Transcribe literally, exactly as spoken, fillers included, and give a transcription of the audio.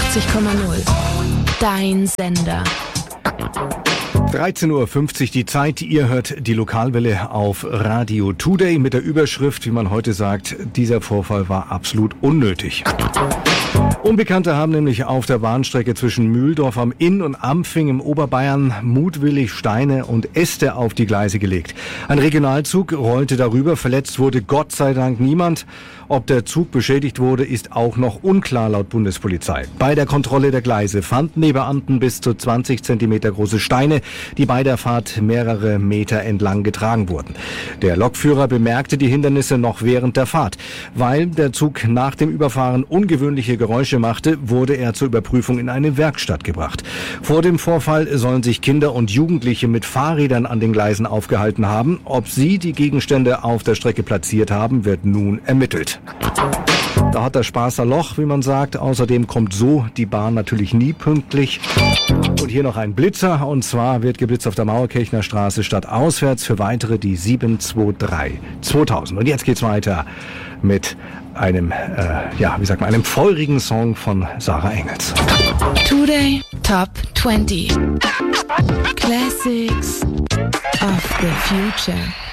neunundachtzig Komma null. Dein Sender. dreizehn Uhr fünfzig die Zeit. Ihr hört die Lokalwelle auf Radio Today mit der Überschrift, wie man heute sagt, dieser Vorfall war absolut unnötig. Unbekannte haben nämlich auf der Bahnstrecke zwischen Mühldorf am Inn und Ampfing im Oberbayern mutwillig Steine und Äste auf die Gleise gelegt. Ein Regionalzug rollte darüber, verletzt wurde Gott sei Dank niemand. Ob der Zug beschädigt wurde, ist auch noch unklar laut Bundespolizei. Bei der Kontrolle der Gleise fanden die Beamten bis zu zwanzig Zentimeter große Steine, die bei der Fahrt mehrere Meter entlang getragen wurden. Der Lokführer bemerkte die Hindernisse noch während der Fahrt. Weil der Zug nach dem Überfahren ungewöhnliche Geräusche machte, wurde er zur Überprüfung in eine Werkstatt gebracht. Vor dem Vorfall sollen sich Kinder und Jugendliche mit Fahrrädern an den Gleisen aufgehalten haben. Ob sie die Gegenstände auf der Strecke platziert haben, wird nun ermittelt. Da hat der Spaß ein Loch, wie man sagt. Außerdem kommt so die Bahn natürlich nie pünktlich. Und hier noch ein Blitzer. Und zwar wird geblitzt auf der Mauerkirchner Straße stadtauswärts für weitere die sieben zwei drei zweitausend. Und jetzt geht's weiter mit einem, äh, ja, wie sagt man, einem feurigen Song von Sarah Engels. Today Top zwanzig. Classics of the Future.